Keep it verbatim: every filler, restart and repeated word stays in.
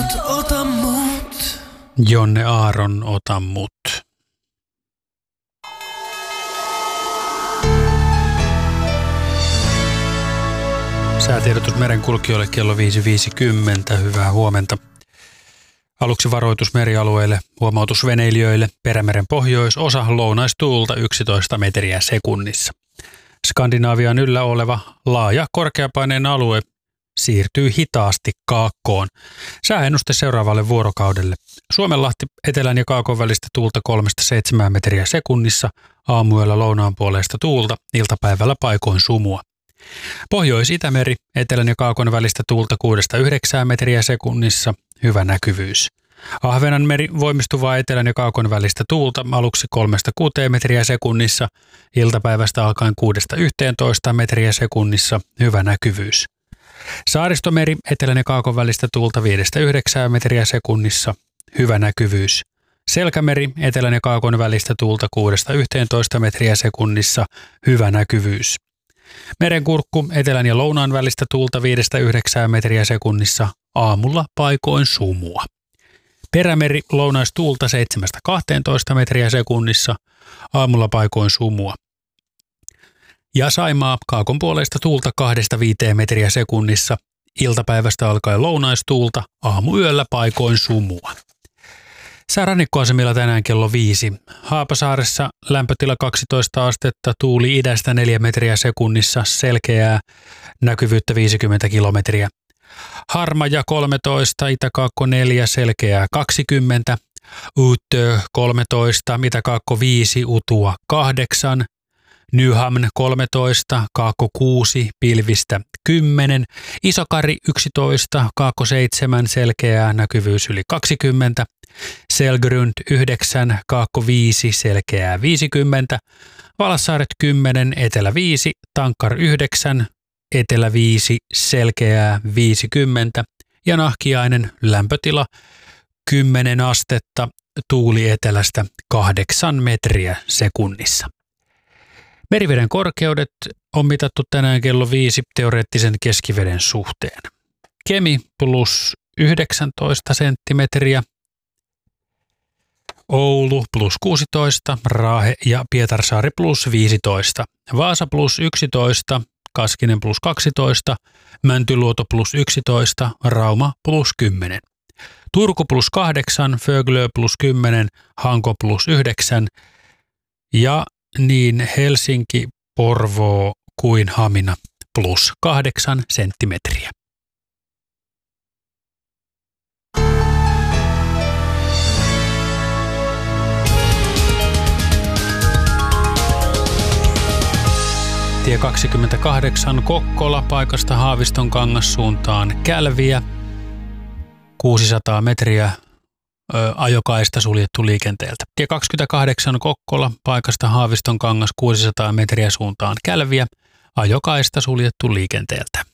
mut, ota mut. Jonne Aaron, ota mut. Säätiedotus merenkulkijoille kello viisi viisikymmentä. Hyvää huomenta. Aluksi varoitus merialueille, huomautus veneilijöille, Perämeren pohjoisosa, lounaistuulta yksitoista metriä sekunnissa. Skandinaavian yllä oleva laaja korkeapaineen alue siirtyy hitaasti kaakkoon. Sääennuste seuraavalle vuorokaudelle. Suomenlahti etelän ja kaakon välistä tuulta kolmesta seitsemään metriä sekunnissa, aamuyöllä lounaan puoleista tuulta, iltapäivällä paikoin sumua. Pohjois-Itämeri, etelän ja kaakon välistä tuulta kuudesta yhdeksään metriä sekunnissa, hyvä näkyvyys. Ahvenanmeri, voimistuvaa etelän ja kaakon välistä tuulta, aluksi kolmesta kuuteen metriä sekunnissa, iltapäivästä alkaen kuudesta yhteentoista metriä sekunnissa, hyvä näkyvyys. Saaristomeri, etelän ja kaakon välistä tuulta viidestä yhdeksään metriä sekunnissa, hyvä näkyvyys. Selkämeri, etelän ja kaakon välistä tuulta kuudesta yhteentoista metriä sekunnissa, hyvä näkyvyys. Merenkurkku, etelän ja lounaan välistä tuulta viidestä yhdeksään metriä sekunnissa, aamulla paikoin sumua. Perämeri, lounaistuulta seitsemästä kahteentoista metriä sekunnissa, aamulla paikoin sumua. Ja Saimaa, kaakon puoleista tuulta kahdesta viiteen metriä sekunnissa, iltapäivästä alkaen lounaistuulta, aamuyöllä paikoin sumua. Sää rannikkoasemilla tänään kello viisi. Haapasaaressa lämpötila kaksitoista astetta, tuuli idästä neljä metriä sekunnissa, selkeää, näkyvyyttä viisikymmentä kilometriä. Harmaja kolmetoista, Itäkaakko neljä, selkeää kaksikymmentä. Utö kolmetoista, Itäkaakko viisi, Utua kahdeksan. Nyhamn kolmetoista, Kaakko kuusi, pilvistä kymmenen. Isokari yksitoista, Kaakko seitsemän, selkeää, näkyvyys yli kaksikymmentä. Selgrund yhdeksän, Kaakko viisi, selkeää viisikymmentä. Valassaaret kymmenen, Etelä viisi, Tankkar yhdeksän, Etelä viisi, selkeää viisikymmentä. Ja Nahkiainen lämpötila kymmenen astetta, tuuli etelästä kahdeksan metriä sekunnissa. Meriveden korkeudet on mitattu tänään kello viisi teoreettisen keskiveden suhteen. Kemi plus yhdeksäntoista senttimetriä, Oulu plus kuusitoista, Raahe ja Pietarsaari plus viisitoista, Vaasa plus yksitoista, Kaskinen plus kaksitoista, Mäntyluoto plus yksitoista, Rauma plus kymmenen. Turku plus kahdeksan, Föglö plus kymmenen, Hanko plus yhdeksän ja niin Helsinki, Porvoo kuin Hamina plus kahdeksan senttimetriä. Tie kaksikymmentäkahdeksan Kokkola paikasta Haaviston kangassuuntaan Kälviä, kuusisataa metriä ö, ajokaista suljettu liikenteeltä. Tie kaksikymmentäkahdeksan Kokkola paikasta Haaviston kangas kuusisataa metriä suuntaan Kälviä, ajokaista suljettu liikenteeltä.